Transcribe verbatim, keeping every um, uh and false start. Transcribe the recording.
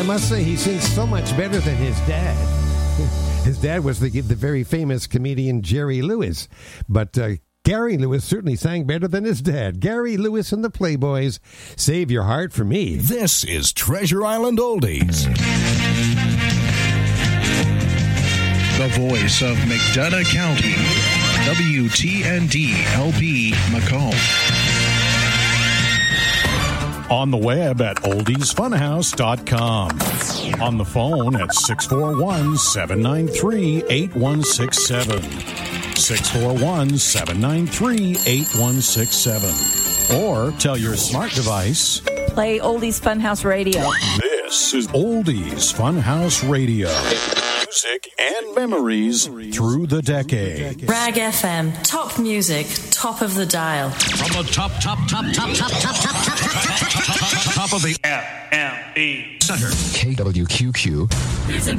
must say he sings so much better than his dad. His dad was the, the very famous comedian Jerry Lewis. But uh, Gary Lewis certainly sang better than his dad. Gary Lewis and the Playboys, Save Your Heart for Me. This is Treasure Island Oldies. The voice of McDonough County, W T N D L P Macomb. On the web at oldies funhouse dot com. On the phone at six four one, seven nine three, eight one six seven. six four one, seven nine three, eight one six seven. Or tell your smart device, play Oldies Funhouse Radio. This is Oldies Funhouse Radio. Music and memories through the decade. Rag F M, top music, top of the dial. From the top, top, top, top, top, top, top, top, top, top, top of the F M E Center. K W Q Q.